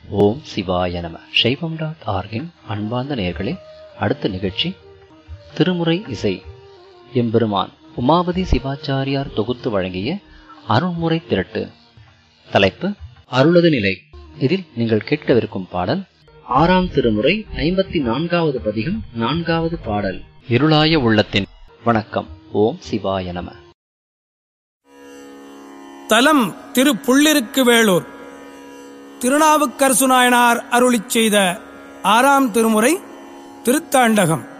ஓம் சிவாய நம. சைவம்.org-இன் அன்பார்ந்த நேயர்களே, அடுத்த நிகழ்ச்சி திருமுறை இசை. எம்பெருமான் உமாபதி சிவாச்சாரியார் தொகுத்து வழங்கிய அருள்முறை திரட்டு. தலைப்பு அருளது நிலை. இதில் நீங்கள் கேட்கவிருக்கும் பாடல் 6ஆம் திருமுறை 54வது பதிகம் 4வது பாடல். இருளாய உள்ளத்தின். வணக்கம். ஓம் சிவாய நம. தலம் திரு புள்ளிருக்கு வேளூர். திருநாவுக்கரசு நாயனார் அருளிச் செய்த 6ஆம் திருமுறை திருத்தாண்டகம்.